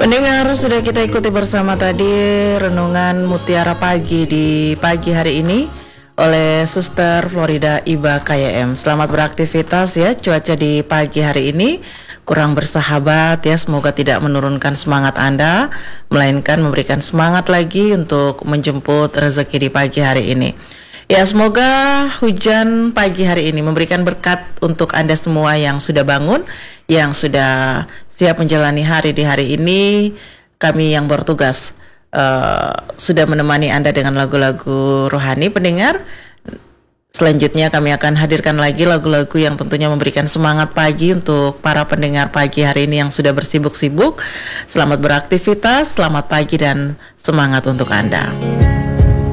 Pendengar, sudah kita ikuti bersama tadi renungan Mutiara Pagi di pagi hari ini oleh Suster Florida Iba KYM. Selamat beraktivitas ya, cuaca di pagi hari ini kurang bersahabat ya, semoga tidak menurunkan semangat Anda, melainkan memberikan semangat lagi untuk menjemput rezeki di pagi hari ini. Ya, semoga hujan pagi hari ini memberikan berkat untuk Anda semua yang sudah bangun, yang sudah siap menjalani hari di hari ini. Kami yang bertugas sudah menemani Anda dengan lagu-lagu rohani. Pendengar, selanjutnya kami akan hadirkan lagi lagu-lagu yang tentunya memberikan semangat pagi untuk para pendengar pagi hari ini yang sudah bersibuk-sibuk. Selamat beraktivitas, selamat pagi dan semangat untuk Anda.